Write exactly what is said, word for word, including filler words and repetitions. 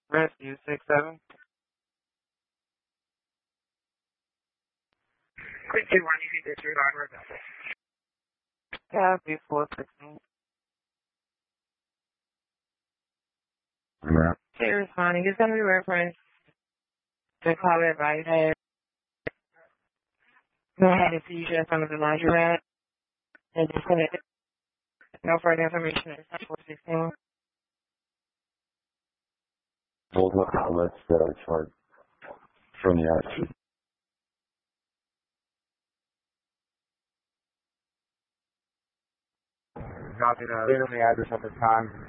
Rescue six seven. Quick two one, you can disregard Rebecca. Copy four sixteen. Yeah. Okay, responding. It's going to be referenced to call advice. Had no had a seizure in front of the laundromat and disconnected. No further information at four sixteen. Those are outlets that are charged from the action. Copy that. Leave the address at the time.